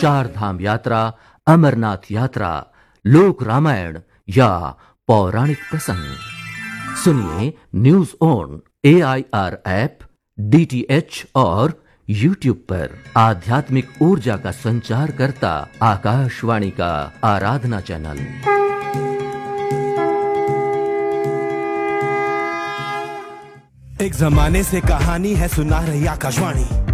चार धाम यात्रा, अमरनाथ यात्रा, लोक रामायण या पौराणिक प्रसंग सुनिए news on AIR app, DTH और YouTube पर। आध्यात्मिक ऊर्जा का संचार करता आकाशवाणी का आराधना चैनल। एक जमाने से कहानी है सुना रही आकाशवाणी।